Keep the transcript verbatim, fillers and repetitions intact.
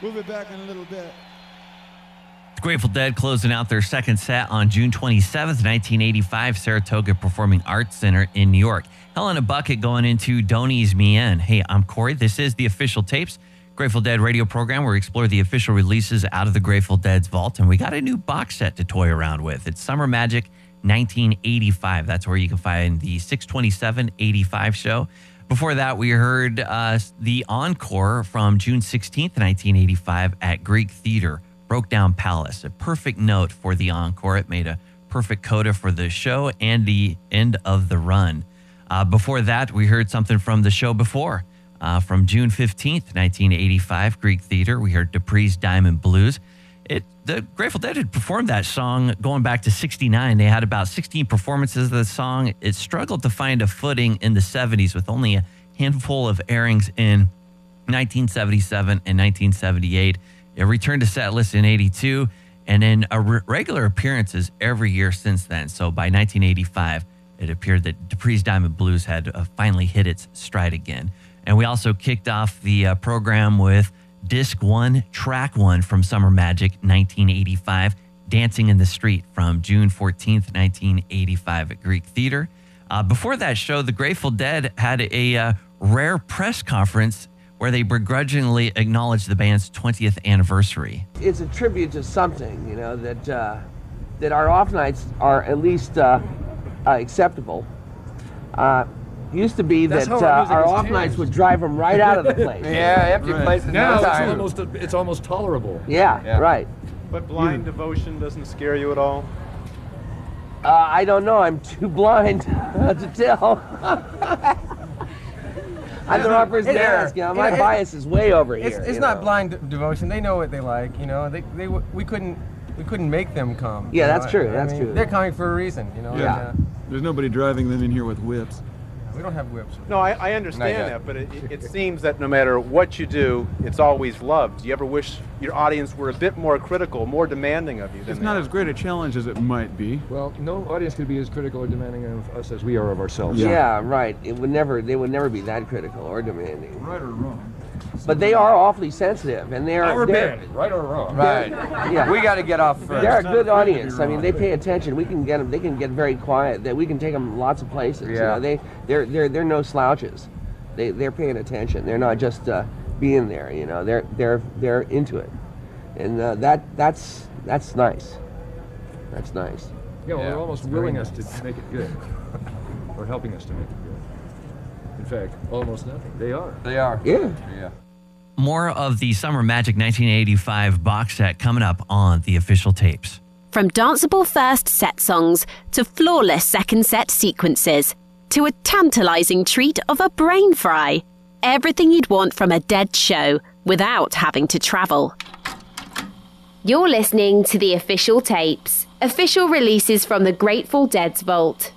We'll be back in a little bit. Grateful Dead closing out their second set on June twenty-seventh, nineteen eighty-five, Saratoga Performing Arts Center in New York. Hell in a Bucket going into Don't Ease Me In. Hey, I'm Corey. This is the Official Tapes, Grateful Dead radio program where we explore the official releases out of the Grateful Dead's vault. And we got a new box set to toy around with. It's Summer Magic nineteen eighty-five. That's where you can find the six twenty-seven eighty-five show. Before that, we heard uh, the encore from June sixteenth, nineteen eighty-five at Greek Theater. Broke Down Palace, a perfect note for the encore. It made a perfect coda for the show and the end of the run. Uh, before that, we heard something from the show before. Uh, from June fifteenth, nineteen eighty-five, Greek Theater, we heard Dupree's Diamond Blues. It, the Grateful Dead had performed that song going back to sixty-nine. They had about sixteen performances of the song. It struggled to find a footing in the seventies with only a handful of airings in nineteen seventy-seven and nineteen seventy-eight. It returned to set list in eighty-two, and then a re- regular appearances every year since then. So by nineteen eighty-five, it appeared that Dupree's Diamond Blues had uh, finally hit its stride again. And we also kicked off the uh, program with Disc one, Track one from Summer Magic nineteen eighty-five, Dancing in the Street from June fourteenth, nineteen eighty-five at Greek Theater. Uh, before that show, the Grateful Dead had a uh, rare press conference where they begrudgingly acknowledged the band's twentieth anniversary. It's a tribute to something, you know, that uh, that our off nights are at least uh, uh, acceptable. Uh, used to be That's that how our uh, music our has off changed. nights would drive them right out of the place. Yeah, empty Right. places. Now no it's time. almost it's almost tolerable. Yeah, Yeah. right. But blind devotion doesn't scare you at all? Uh, I don't know. I'm too blind to tell. I'm the wrong person to Yeah. ask. You know, my It- it- bias is way over It's, here. it's you not know. blind de- devotion. They know what they like. You know, they they w- we couldn't we couldn't make them come. Yeah, you that's know? true, I that's mean, true. They're coming for a reason. You know. Yeah. and, There's nobody driving them in here with whips. uh, we don't have whips. No, I, I Not understand yet. that, but it, it seems that no matter what you do, it's always loved. Do you ever wish your audience were a bit more critical, more demanding of you than It's they not are? as great a challenge as it might be. Well, no audience could be as critical or demanding of us as we are of ourselves. Yeah. Yeah. right. It would never. They would never be that critical or demanding. Right or wrong. But they are awfully sensitive, and they're Our they're, band, right or wrong. Right. Yeah. We got to get off first. they're a not good afraid to be audience. I mean, wrong. they pay attention. We can get them. They can get very quiet. That we can take them lots of places. You Yeah. know, they they're they're they're no slouches. They they're paying attention. They're not just uh, being there. You know, they're they're they're into it, and uh, that that's that's nice. That's nice. Yeah, well, Yeah, they're almost it's very willing us nice. to make it good, or helping us to make it good. In fact, almost nothing. They are. They are. Yeah. Yeah. More of the Summer Magic nineteen eighty-five box set coming up on the Official Tapes. From danceable first set songs to flawless second set sequences to a tantalizing treat of a brain fry. Everything you'd want from a Dead show without having to travel. You're listening to the Official Tapes, official releases from the Grateful Dead's vault.